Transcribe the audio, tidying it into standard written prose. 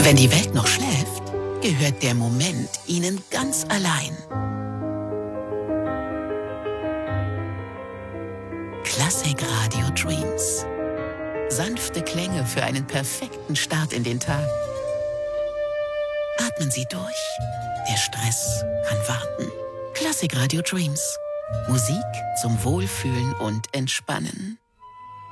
wenn die Welt noch schläft, gehört der Moment Ihnen ganz allein. Classic Radio Dreams. Sanfte Klänge für einen perfekten Start in den Tag. Atmen Sie durch. Der Stress kann warten. Classic Radio Dreams. Musik zum Wohlfühlen und Entspannen.